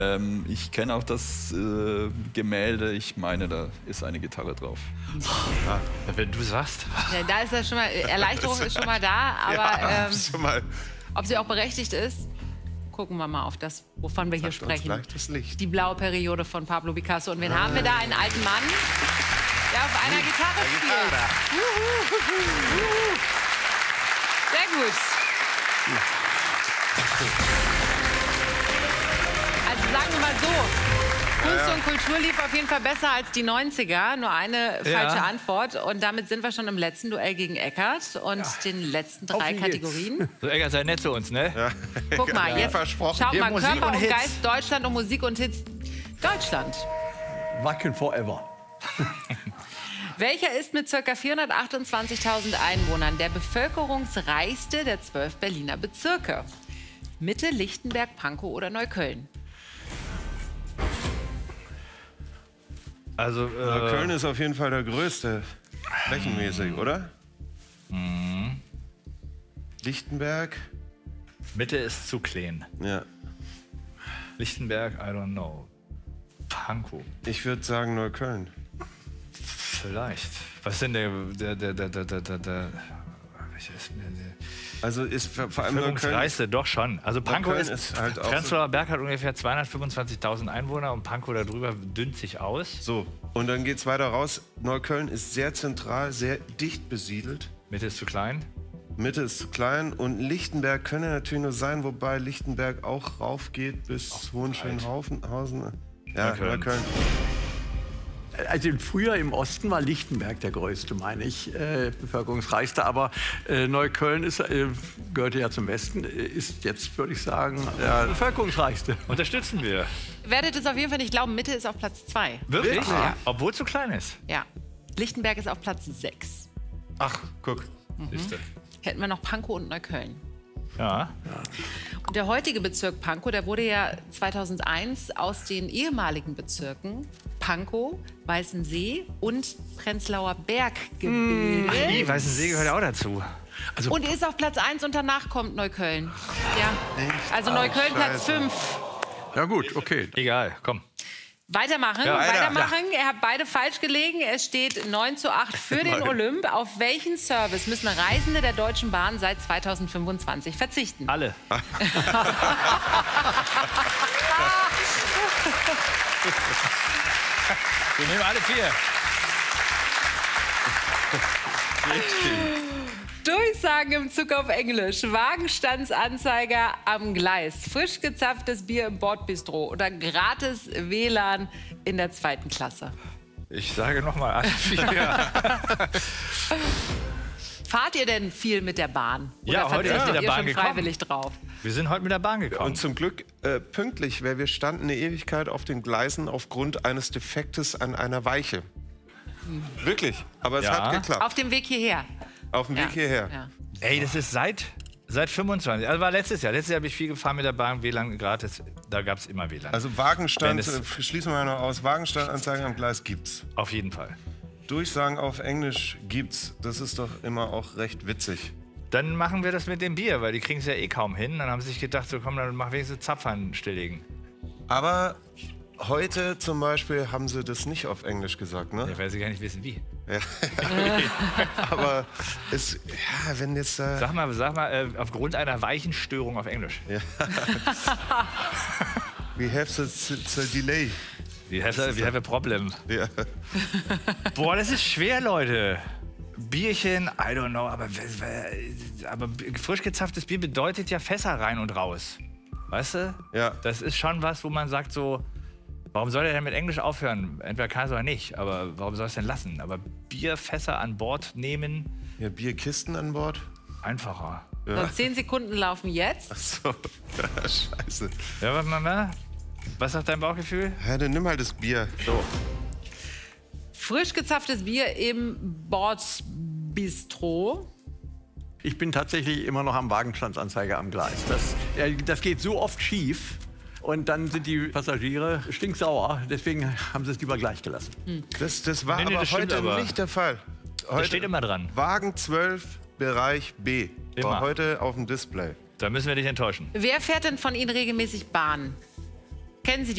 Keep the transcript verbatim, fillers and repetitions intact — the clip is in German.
Ähm, ich kenne auch das äh, Gemälde. Ich meine, da ist eine Gitarre drauf. Ah, wenn du sagst. Ja, da ist ja schon mal, Erleichterung ist schon mal da, aber Ja, ähm, schon mal. ob sie auch berechtigt ist, gucken wir mal auf das, wovon wir hier Sagt uns sprechen. gleich das Licht. Die blaue Periode von Pablo Picasso. Und wen haben wir da? Einen alten Mann, der auf einer Gitarre spielt. Sehr gut. Also sagen wir mal so, Kunst und Kultur lief auf jeden Fall besser als die neunziger. Nur eine falsche Ja. Antwort. Und damit sind wir schon im letzten Duell gegen Eckart und den letzten drei ihn geht's. Kategorien. So, Eggert, sei nett zu uns, ne? Ja. Guck mal, jetzt Versprochen. schaut Hier mal, Musik Körper und und Hits. Geist Deutschland und Musik und Hits Deutschland. Wacken forever. Welcher ist mit ca. vierhundertachtundzwanzigtausend Einwohnern der bevölkerungsreichste der zwölf Berliner Bezirke? Mitte, Lichtenberg, Pankow oder Neukölln? Also, Aber äh, Köln ist auf jeden Fall der größte, flächenmäßig, oder? Mhm. Lichtenberg? Mitte ist zu klein. Ja. Lichtenberg, I don't know. Pankow, Ich würde sagen Neukölln. vielleicht. Was ist denn der, der, der, der, der, der, der, der welcher ist denn der, der Also ist vor vor allem Neukölln. Bevölkerungsreichste? Doch schon. Also Pankow Neukölln ist, ist halt auch so- Prenzlauer Berg hat ungefähr zweihundertfünfundzwanzigtausend Einwohner und Pankow darüber dünnt sich aus. So, und dann geht's weiter raus. Neukölln ist sehr zentral, sehr dicht besiedelt. Mitte ist zu klein. Mitte ist zu klein und Lichtenberg könnte natürlich nur sein, wobei Lichtenberg auch raufgeht bis Hohenschönhausen. Ja, Neukölln. Neukölln. Also früher im Osten war Lichtenberg der größte, meine ich, äh, bevölkerungsreichste. Aber äh, Neukölln ist, äh, gehörte ja zum Westen, äh, ist jetzt, würde ich sagen, der bevölkerungsreichste. Unterstützen wir. Werdet es auf jeden Fall nicht glauben, Mitte ist auf Platz zwei. Wirklich? Wirklich? Ja. Obwohl es zu klein ist. Ja. Lichtenberg ist auf Platz sechs. Ach, guck. Siehste. Hätten wir noch Pankow und Neukölln. Ja. Und der heutige Bezirk Pankow, der wurde ja zweitausendeins aus den ehemaligen Bezirken Pankow, Weißensee und Prenzlauer Berg gebildet. Die Weißensee gehört ja auch dazu. Und ist auf Platz eins und danach kommt Neukölln. Ja. Also Neukölln Platz Scheiße. fünf. Ja gut, okay. Egal, komm. Weitermachen, Ja, weiter. weitermachen. Ihr habt beide falsch gelegen. Es steht neun zu acht für den Olymp. Auf welchen Service müssen Reisende der Deutschen Bahn seit zweitausendfünfundzwanzig verzichten? Alle. Wir nehmen alle vier. Durchsagen im Zug auf Englisch, Wagenstandsanzeiger am Gleis, frisch gezapftes Bier im Bordbistro oder gratis W L A N in der zweiten Klasse. Ich sage noch mal alle vier. Fahrt ihr denn viel mit der Bahn? Oder Ja, heute verzichtet ist mit der ihr Bahn schon gekommen. freiwillig drauf? Wir sind heute mit der Bahn gekommen. Und zum Glück äh, pünktlich, weil wir standen eine Ewigkeit auf den Gleisen aufgrund eines Defektes an einer Weiche. Wirklich, aber es Ja. hat geklappt. Auf dem Weg hierher. Auf dem Ja. Weg hierher. Ja. Ey, das ist seit, seit fünfundzwanzig. Also war letztes Jahr. Letztes Jahr habe ich viel gefahren mit der Bahn, W L A N gratis. Da gab es immer W L A N. Also Wagenstand, Wenn es- äh, schließen wir noch aus, Wagenstandanzeigen am Gleis gibt's. Auf jeden Fall. Durchsagen auf Englisch gibt's. Das ist doch immer auch recht witzig. Dann machen wir das mit dem Bier, weil die kriegen es ja eh kaum hin. Dann haben sie sich gedacht, so komm, dann mach wenigstens Zapfhahn stilllegen. Aber heute zum Beispiel haben sie das nicht auf Englisch gesagt, ne? Ja, weil sie gar nicht wissen, wie. Ja. Aber es, ja, wenn jetzt da... Sag mal, sag mal äh, aufgrund einer Weichenstörung auf Englisch. We have the, the delay. We have, a, we have a problem. Ja. Boah, das ist schwer, Leute. Bierchen, I don't know, aber, aber frisch gezapftes Bier bedeutet ja Fässer rein und raus. Weißt du? Ja. Das ist schon was, wo man sagt so, warum soll er denn mit Englisch aufhören? Entweder kann es oder nicht, aber warum soll es denn lassen? Aber Bierfässer an Bord nehmen, Ja, Bierkisten an Bord. einfacher. Ja. So, zehn Sekunden laufen jetzt. So, ja, scheiße. Ja, warte mal, mal. Was sagt dein Bauchgefühl? Ja, dann nimm halt das Bier. So. Frisch gezapftes Bier im Bordbistro. Ich bin tatsächlich immer noch am Wagenstandsanzeiger am Gleis. Das, ja, das geht so oft schief. Und dann sind die Passagiere stinksauer. Deswegen haben sie es lieber gleich gelassen. Das, das war Nee, nee, aber das stimmt heute aber. nicht der Fall. Heute Das steht immer dran. Wagen zwölf, Bereich B. Immer. War heute auf dem Display. Da müssen wir dich enttäuschen. Wer fährt denn von Ihnen regelmäßig Bahn? Kennen Sie die